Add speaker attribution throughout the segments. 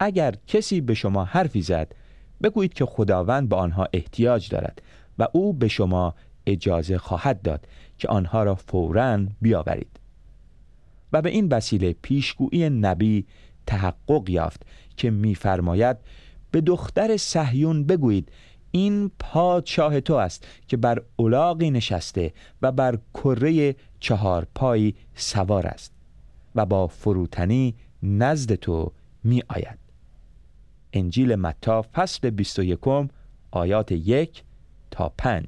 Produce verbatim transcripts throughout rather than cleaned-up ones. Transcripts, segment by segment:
Speaker 1: اگر کسی به شما حرفی زد بگویید که خداوند به آنها احتیاج دارد و او به شما اجازه خواهد داد که آنها را فوراً بیاورید. و به این وسیله پیشگویی نبی تحقق یافت که می‌فرماید به دختر صهیون بگویید این پادشاه تو است که بر الاغی نشسته و بر کره چهار پایی سوار است و با فروتنی نزد تو می آید. انجیل متی فصل بیست و یکم آیات یک تا پنج.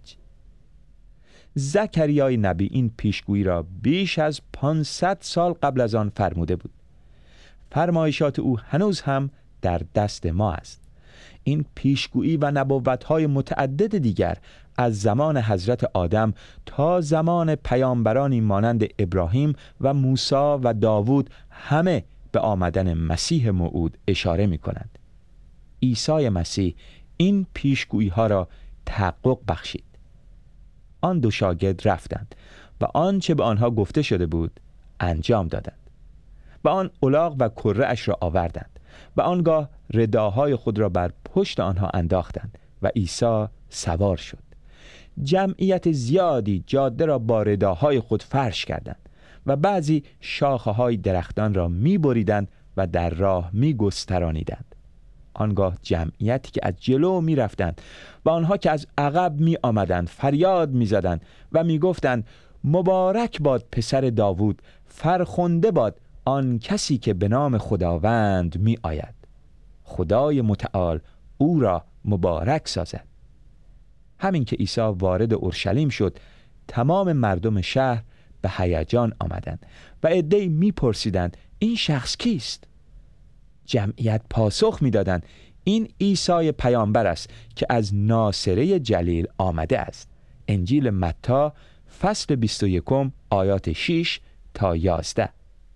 Speaker 1: زکریای نبی این پیشگویی را بیش از پانصد سال قبل از آن فرموده بود. فرمایشات او هنوز هم در دست ما است. این پیشگویی و نبوت‌های متعدد دیگر از زمان حضرت آدم تا زمان پیامبرانی مانند ابراهیم و موسی و داوود همه به آمدن مسیح موعود اشاره می‌کنند. عیسی مسیح این پیشگویی‌ها را تحقق بخشید. آن دو شاگرد رفتند و آنچه به آنها گفته شده بود انجام دادند. و آن الاغ و کره اش را آوردند و آنگاه رداهای خود را بر پشت آنها انداختند و عیسی سوار شد. جمعیت زیادی جاده را با رداهای خود فرش کردند و بعضی شاخه های درختان را می بریدند و در راه می گسترانیدند. آنگاه جمعیتی که از جلو می رفتند و آنها که از عقب می آمدند فریاد می زدند و می گفتند مبارک باد پسر داوود، فرخنده باد آن کسی که به نام خداوند می آید. خدای متعال او را مبارک سازد. همین که عیسی وارد اورشلیم شد تمام مردم شهر به هیجان آمدند و عده‌ای می پرسیدند این شخص کیست؟ جمعیت پاسخ می دادند این عیسی پیامبر است که از ناصره جلیل آمده است. انجیل متی فصل بیست و یکم آیات شش تا یازده.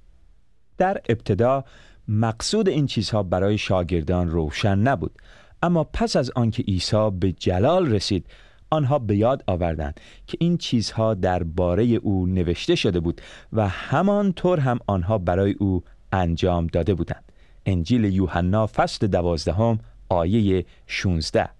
Speaker 1: در ابتدا مقصود این چیزها برای شاگردان روشن نبود، اما پس از آنکه عیسی به جلال رسید آنها به یاد آوردند که این چیزها درباره او نوشته شده بود و همانطور هم آنها برای او انجام داده بودند. انجیل یوحنا فصل دوازدهم آیه شانزده.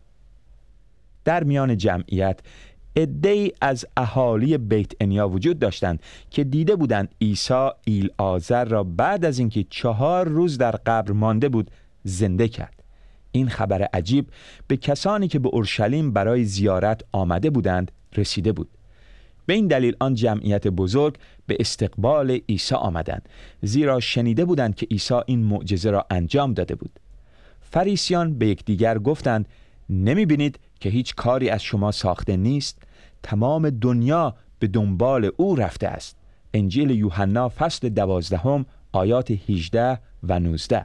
Speaker 1: در میان جمعیت عده‌ای از اهالی بیت عنیا وجود داشتند که دیده بودند عیسی ایلعازر را بعد از اینکه چهار روز در قبر مانده بود زنده کرد. این خبر عجیب به کسانی که به اورشلیم برای زیارت آمده بودند رسیده بود. به این دلیل آن جمعیت بزرگ به استقبال عیسی آمدند، زیرا شنیده بودند که عیسی این معجزه را انجام داده بود. فریسیان به یکدیگر گفتند نمی بینید که هیچ کاری از شما ساخته نیست؟ تمام دنیا به دنبال او رفته است. انجیل یوحنا فصل دوازدهم آیات هجده و نوزده.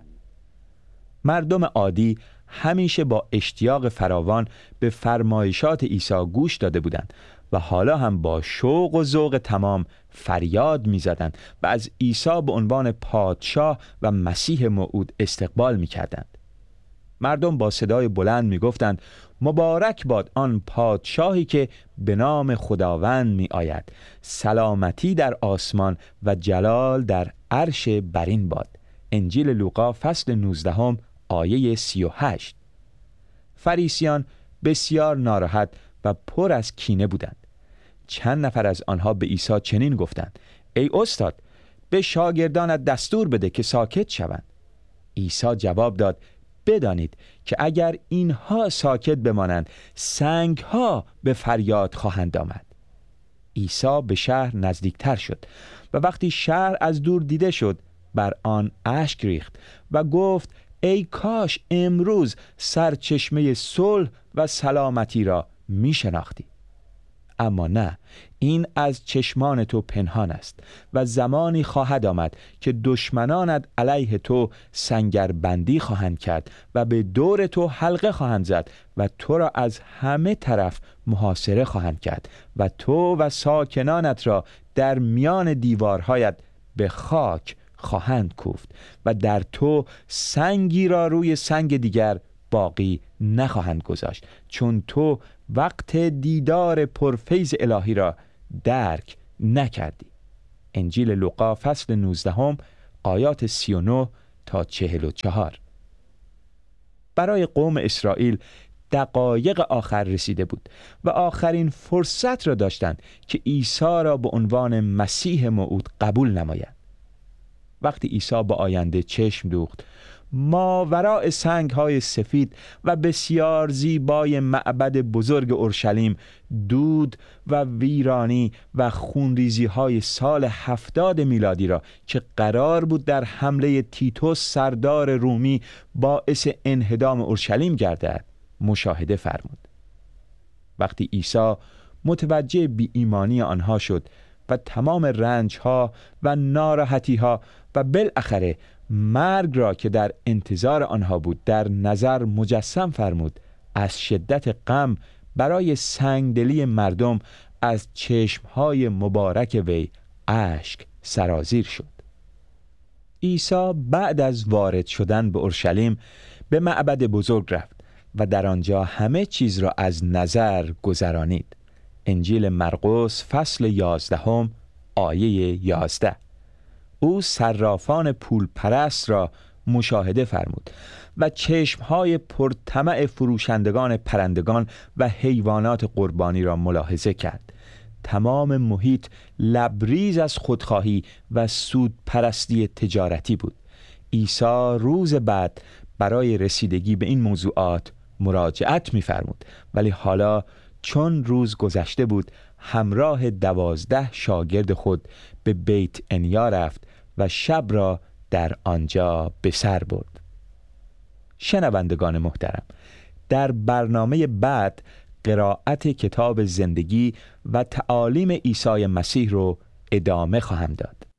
Speaker 1: مردم عادی همیشه با اشتیاق فراوان به فرمایشات عیسی گوش داده بودند و حالا هم با شوق و ذوق تمام فریاد می‌زدند و از عیسی به عنوان پادشاه و مسیح موعود استقبال می‌کردند. مردم با صدای بلند می‌گفتند مبارک باد آن پادشاهی که به نام خداوند می‌آید، سلامتی در آسمان و جلال در عرش برین باد. انجیل لوقا فصل نوزدهم آیه سی و هشت. فریسیان بسیار ناراحت و پر از کینه بودند. چند نفر از آنها به عیسی چنین گفتند ای استاد، به شاگردانت دستور بده که ساکت شوند. عیسی جواب داد بدانید که اگر اینها ساکت بمانند سنگها به فریاد خواهند آمد. عیسی به شهر نزدیکتر شد و وقتی شهر از دور دیده شد بر آن اشک ریخت و گفت ای کاش امروز سرچشمه صلح و سلامتی را می شناختی. اما نه، این از چشمان تو پنهان است و زمانی خواهد آمد که دشمنانت علیه تو سنگربندی خواهند کرد و به دور تو حلقه خواهند زد و تو را از همه طرف محاصره خواهند کرد و تو و ساکنانت را در میان دیوارهایت به خاک خواهند کوفت و در تو سنگی را روی سنگ دیگر باقی نخواهند گذاشت، چون تو وقت دیدار پرفیض الهی را درک نکردی. انجیل لوقا فصل نوزدهم آیات سی و نه تا چهل و چهار. برای قوم اسرائیل دقایق آخر رسیده بود و آخرین فرصت را داشتند که عیسی را به عنوان مسیح موعود قبول نمایند. وقتی عیسی با آینده چشم دوخت، ماوراء سنگ‌های سفید و بسیار زیبای معبد بزرگ اورشلیم دود و ویرانی و خونریزی‌های سال هفتاد میلادی را که قرار بود در حمله تیتوس سردار رومی باعث انهدام اورشلیم گردد مشاهده فرمود. وقتی عیسی متوجه بی ایمانی آنها شد و تمام رنج‌ها و ناراحتی‌ها و بالاخره مرگ را که در انتظار آنها بود در نظر مجسم فرمود، از شدت غم برای سنگدلی مردم از چشمهای مبارک وی اشک سرازیر شد. عیسی بعد از وارد شدن به اورشلیم به معبد بزرگ رفت و در آنجا همه چیز را از نظر گذرانید. انجیل مرقس فصل یازدهم آیه یازده. او صرافان پول پرست را مشاهده فرمود و چشمهای پرطمع فروشندگان پرندگان و حیوانات قربانی را ملاحظه کرد. تمام محیط لبریز از خودخواهی و سود پرستی تجارتی بود. عیسی روز بعد برای رسیدگی به این موضوعات مراجعت می‌فرمود، ولی حالا چون روز گذشته بود همراه دوازده شاگرد خود به بیت انیا رفت و شب را در آنجا به سر برد. شنوندگان محترم، در برنامه بعد قرائت کتاب زندگی و تعالیم عیسی مسیح رو ادامه خواهم داد.